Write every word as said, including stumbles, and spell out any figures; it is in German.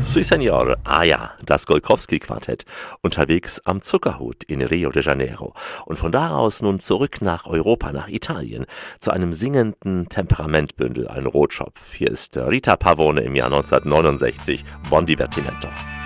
Si, Senor. Ah ja, das Golkowski-Quartett. Unterwegs am Zuckerhut in Rio de Janeiro. Und von da aus nun zurück nach Europa, nach Italien, zu einem singenden Temperamentbündel, ein Rotschopf. Hier ist Rita Pavone im Jahr neunzehnhundertneunundsechzig, Buon Divertimento.